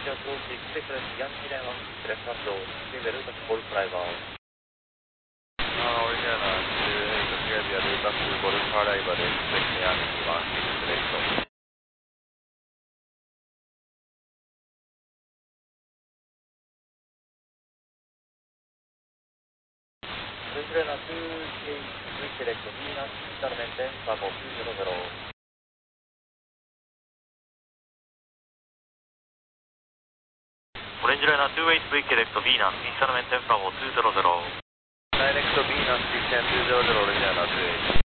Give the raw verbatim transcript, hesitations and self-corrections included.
Attention to six Express Yankee Lima, Select Control, Level Golf Driver. Uh, Oriana, to eight via Lucas Golf Driver, Express Yankee one six Select. Venezuela two eight three Select Venus, Installment ten, Bravo two zero zero. Orange Liner two eight three Select Venus, Installment ten, Bravo two zero zero. Direct Venus, six ten two zero zero, Oriana two eight.